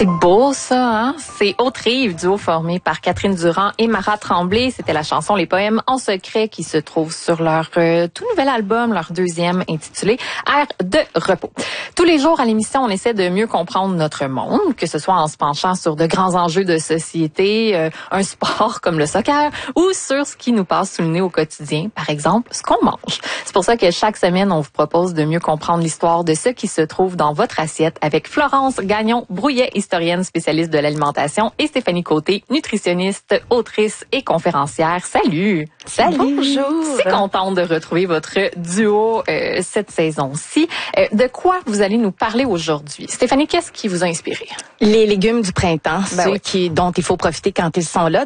C'est beau, ça, hein? C'est Autrive, duo formé par Catherine Durand et Mara Tremblay. C'était la chanson Les Poèmes en secret qui se trouve sur leur tout nouvel album, leur deuxième, intitulé Air de repos. Tous les jours à l'émission, on essaie de mieux comprendre notre monde, que ce soit en se penchant sur de grands enjeux de société, un sport comme le soccer, ou sur ce qui nous passe sous le nez au quotidien, par exemple, ce qu'on mange. C'est pour ça que chaque semaine, on vous propose de mieux comprendre l'histoire de ce qui se trouve dans votre assiette avec Florence Gagnon-Brouillet, historienne spécialiste de l'alimentation, et Stéphanie Côté, nutritionniste, autrice et conférencière. Salut! Salut! Bonjour! Si contente de retrouver votre duo cette saison-ci. De quoi vous allez nous parler aujourd'hui? Stéphanie, qu'est-ce qui vous a inspiré? Les légumes du printemps, Ben ceux dont il faut profiter quand ils sont là.